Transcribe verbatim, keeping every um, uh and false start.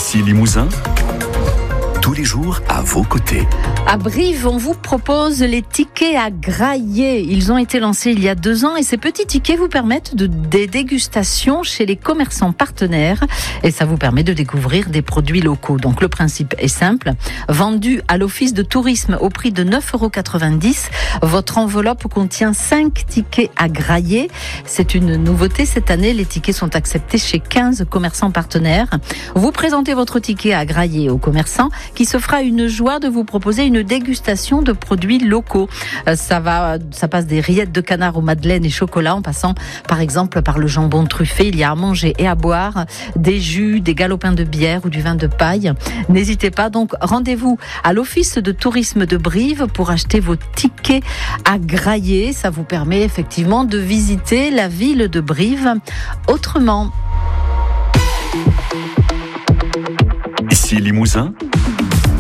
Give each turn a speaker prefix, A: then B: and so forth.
A: Ici Limousin, tous les jours à vos côtés.
B: À Brive, on vous propose les tickets à grailler. Ils ont été lancés il y a deux ans et ces petits tickets vous permettent de, des dégustations chez les commerçants partenaires et ça vous permet de découvrir des produits locaux. Donc le principe est simple. Vendu à l'office de tourisme au prix de neuf euros quatre-vingt-dix, votre enveloppe contient cinq tickets à grailler. C'est une nouveauté cette année. Les tickets sont acceptés chez quinze commerçants partenaires. Vous présentez votre ticket à grailler au commerçant qui se fera une joie de vous proposer une dégustation de produits locaux. Ça va, ça passe des rillettes de canard aux madeleines et chocolat en passant par exemple par le jambon truffé. Il y a à manger et à boire, des jus, des galopins de bière ou du vin de paille. N'hésitez pas donc, rendez-vous à l'office de tourisme de Brive pour acheter vos tickets à grailler. Ça vous permet effectivement de visiter la ville de Brive autrement.
A: Ici Limousin,